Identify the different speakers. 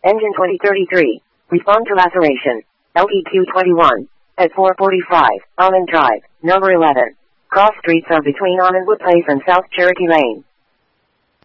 Speaker 1: Engine 2033. Respond to laceration. LEQ 21. At 445, Anand Drive, number 11. Cross streets are between Anandwood Place and South Cherokee Lane.